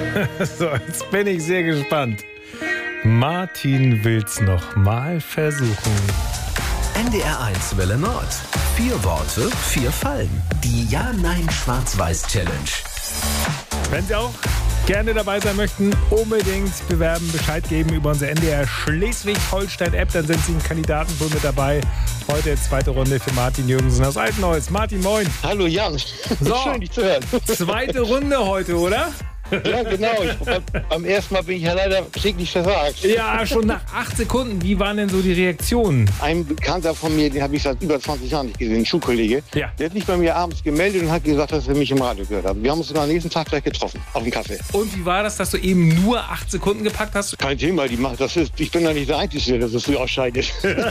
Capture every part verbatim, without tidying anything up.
So, jetzt bin ich sehr gespannt. Martin will's noch mal versuchen. N D R eins Welle Nord. Vier Worte, vier Fallen. Die Ja-Nein-Schwarz-Weiß-Challenge. Wenn Sie auch gerne dabei sein möchten, unbedingt bewerben, Bescheid geben über unsere N D R Schleswig-Holstein-App. Dann sind Sie im Kandidatenpool mit dabei. Heute zweite Runde für Martin Jürgensen aus Altenholz. Martin, moin. Hallo Jan. So, schön, dich zu hören. Zweite Runde heute, oder? Ja, genau. Ich, beim ersten Mal bin ich ja leider kläglich versagt. Ja, schon nach acht Sekunden. Wie waren denn so die Reaktionen? Ein Bekannter von mir, den habe ich seit über zwanzig Jahren nicht gesehen, ein Schulkollege, Ja. der hat sich bei mir abends gemeldet und hat gesagt, dass er mich im Radio gehört hat. Wir haben uns sogar am nächsten Tag gleich getroffen, auf dem Kaffee. Und wie war das, dass du eben nur acht Sekunden gepackt hast? Kein Thema, die macht das ist, ich bin ja nicht der Einzige, der so früh ausscheidet.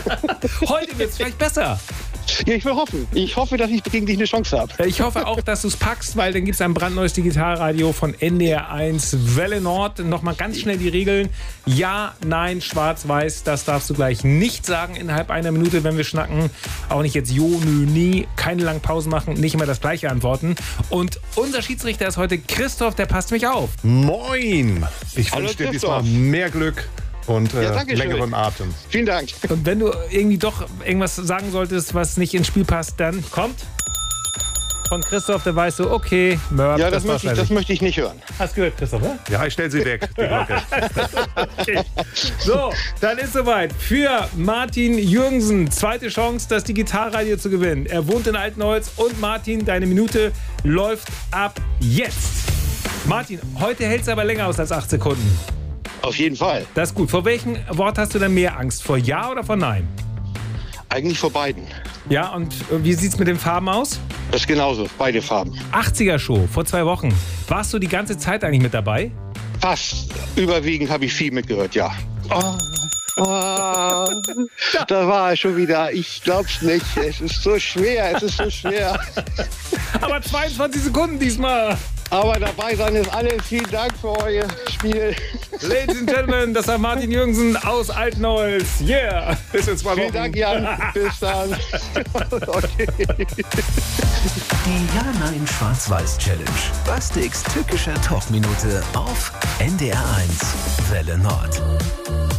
Heute wird es vielleicht besser. Ja, ich will hoffen. Ich hoffe, dass ich gegen dich eine Chance habe. Ich hoffe auch, dass du es packst, weil dann gibt es ein brandneues Digitalradio von N D R eins Welle Nord. Nochmal ganz schnell die Regeln. Ja, nein, schwarz-weiß, das darfst du gleich nicht sagen innerhalb einer Minute, wenn wir schnacken. Auch nicht jetzt jo, nö, nie. Keine langen Pausen machen, nicht immer das gleiche antworten. Und unser Schiedsrichter ist heute Christoph, der passt mich auf. Moin! Ich Hallo, wünsche dir Christoph. diesmal mehr Glück und äh, Ja, danke schön. längeren Atem. Vielen Dank. Und wenn du irgendwie doch irgendwas sagen solltest, was nicht ins Spiel passt, dann kommt von Christoph, der weiß so, okay, Mörb, Ja, das, das war's möchte ich, das leider. möchte ich nicht hören. Hast gehört, Christoph, oder? Ja, ich stell sie weg, die Glocke. Okay. So, dann ist soweit. Für Martin Jürgensen, zweite Chance, das Digitalradio zu gewinnen. Er wohnt in Altenholz und Martin, deine Minute läuft ab jetzt. Martin, heute hältst du aber länger aus als acht Sekunden. Auf jeden Fall. Das ist gut. Vor welchem Wort hast du denn mehr Angst? Vor Ja oder vor Nein? Eigentlich vor beiden. Ja, und wie sieht's mit den Farben aus? Das ist genauso, beide Farben. achtziger-Show, vor zwei Wochen. Warst du die ganze Zeit eigentlich mit dabei? Fast. Überwiegend habe ich viel mitgehört, ja. Oh. Oh, da war er schon wieder. Ich glaub's nicht. Es ist so schwer, es ist so schwer. Aber zweiundzwanzig Sekunden diesmal. Aber dabei sein ist alles. Vielen Dank für euer Spiel. Ladies and Gentlemen, das war Martin Jürgensen aus Altenholz. Yeah. Bis in zwei Wochen. Vielen Dank, Jan. Bis dann. Okay. Die Ja-Nein-Schwarz-Weiß-Challenge. Bastiks tückischer Talkminute auf N D R eins Welle Nord.